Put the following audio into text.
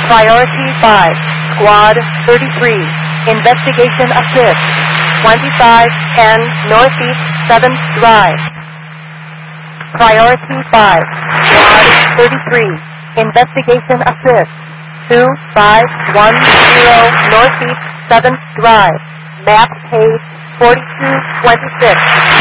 Priority 5, Squad 33, Investigation Assist, 2510 Northeast 7th Drive. Priority 5, Squad 33, Investigation Assist, 2510 Northeast 7th Drive, map page 4226.